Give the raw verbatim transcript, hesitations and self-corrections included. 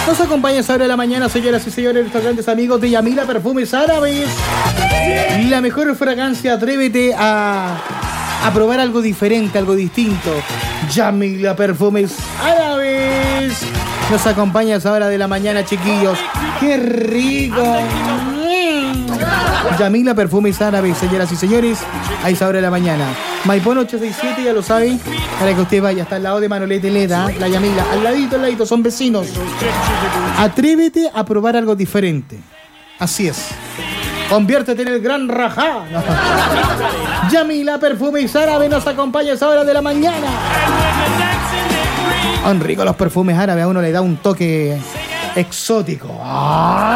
Nos acompaña esa hora de la mañana, señoras y señores, nuestros grandes amigos de Yamila Perfumes Árabes. La mejor fragancia, atrévete a, a probar algo diferente, algo distinto. Yamila Perfumes Árabes. Nos acompaña esa hora de la mañana, chiquillos. ¡Qué rico! Mm. Yamila Perfumes Árabes, señoras y señores, a esa hora de la mañana. Maipón ocho seis siete, ya lo saben, para que usted vaya hasta al lado de Manolete Leda, la Yamila, al ladito, al ladito, son vecinos. Atrévete a probar algo diferente. Así es. Conviértete en el gran rajá. Yamila Perfumes Árabes nos acompaña a esa hora de la mañana. Son ricos los perfumes árabes, a uno le da un toque exótico. ¡Ah!